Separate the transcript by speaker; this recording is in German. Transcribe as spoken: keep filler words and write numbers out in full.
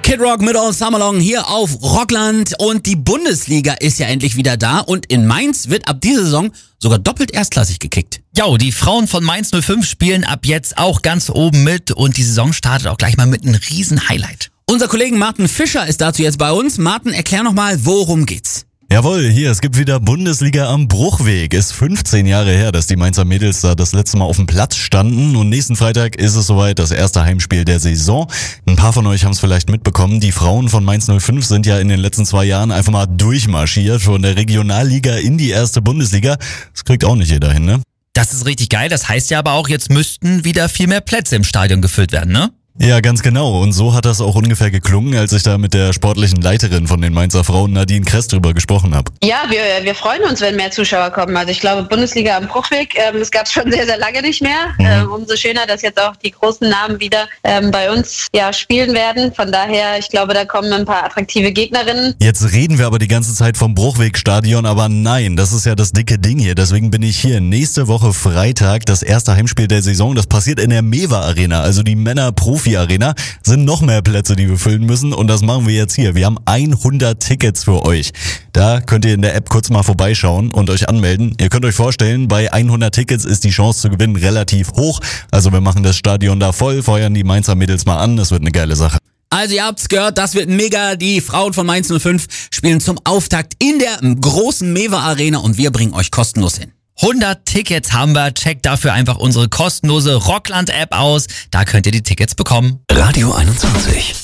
Speaker 1: Kid Rock mit All Summer Long hier auf Rockland und die Bundesliga ist ja endlich wieder da und in Mainz wird ab dieser Saison sogar doppelt erstklassig gekickt.
Speaker 2: Jo, die Frauen von Mainz null fünf spielen ab jetzt auch ganz oben mit und die Saison startet auch gleich mal mit einem riesen Highlight.
Speaker 1: Unser Kollege Martin Fischer ist dazu jetzt bei uns. Martin, erklär nochmal, worum geht's?
Speaker 3: Jawohl, hier, es gibt wieder Bundesliga am Bruchweg. Ist fünfzehn Jahre her, dass die Mainzer Mädels da das letzte Mal auf dem Platz standen. Und nächsten Freitag ist es soweit, das erste Heimspiel der Saison. Ein paar von euch haben es vielleicht mitbekommen. Die Frauen von Mainz null fünf sind ja in den letzten zwei Jahren einfach mal durchmarschiert. Von der Regionalliga in die erste Bundesliga. Das kriegt auch nicht jeder hin, ne?
Speaker 2: Das ist richtig geil. Das heißt ja aber auch, jetzt müssten wieder viel mehr Plätze im Stadion gefüllt werden, ne?
Speaker 3: Ja, ganz genau. Und so hat das auch ungefähr geklungen, als ich da mit der sportlichen Leiterin von den Mainzer Frauen, Nadine Kress, drüber gesprochen habe.
Speaker 4: Ja, wir, wir freuen uns, wenn mehr Zuschauer kommen. Also ich glaube, Bundesliga am Bruchweg, ähm, das gab es schon sehr, sehr lange nicht mehr. Mhm. Ähm, umso schöner, dass jetzt auch die großen Namen wieder ähm, bei uns ja spielen werden. Von daher, ich glaube, da kommen ein paar attraktive Gegnerinnen.
Speaker 3: Jetzt reden wir aber die ganze Zeit vom Bruchwegstadion, aber nein, das ist ja das dicke Ding hier. Deswegen bin ich hier nächste Woche Freitag, das erste Heimspiel der Saison. Das passiert in der Mewa Arena, also die Männer-Profi Arena, sind noch mehr Plätze, die wir füllen müssen und das machen wir jetzt hier. Wir haben hundert Tickets für euch. Da könnt ihr in der App kurz mal vorbeischauen und euch anmelden. Ihr könnt euch vorstellen, bei hundert Tickets ist die Chance zu gewinnen relativ hoch. Also wir machen das Stadion da voll, feuern die Mainzer Mädels mal an. Das wird eine geile Sache.
Speaker 1: Also ihr habt's gehört, das wird mega. Die Frauen von Mainz null fünf spielen zum Auftakt in der großen Mewa Arena und wir bringen euch kostenlos hin.
Speaker 2: hundert Tickets haben wir. Checkt dafür einfach unsere kostenlose Rockland-App aus. Da könnt ihr die Tickets bekommen.
Speaker 5: Radio einundzwanzig.